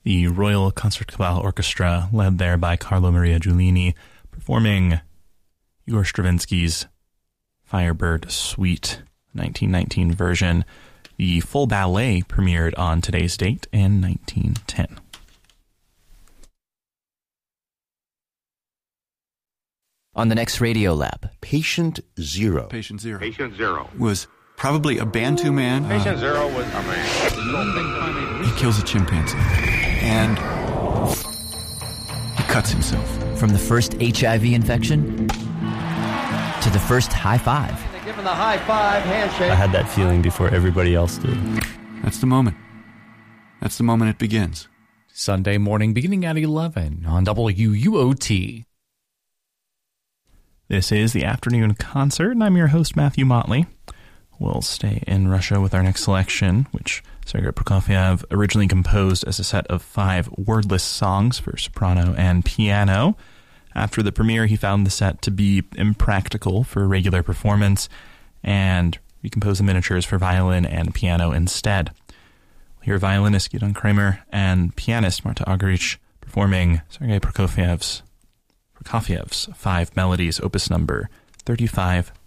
the Royal Concertgebouw Orchestra, led there by Carlo Maria Giulini, performing Igor Stravinsky's Firebird Suite 1919 version. The full ballet premiered on today's date in 1910. On the next Radio Lab, Patient Zero. Patient Zero. Patient Zero was probably a Bantu man. Patient Zero was a man. He kills a chimpanzee. And he cuts himself. from the first HIV infection to the first high five. Give him the high five handshake. I had that feeling before everybody else did. That's the moment. That's the moment it begins. Sunday morning beginning at 11 on WUOT. This is the afternoon concert, and I'm your host, Matthew Motley. We'll stay in Russia with our next selection, which Sergei Prokofiev originally composed as a set of 5 wordless songs for soprano and piano. After the premiere, he found the set to be impractical for regular performance and recomposed the miniatures for violin and piano instead. We'll hear violinist Gidon Kremer and pianist Marta Argerich performing Sergei Prokofiev's 5 Melodies, opus number 35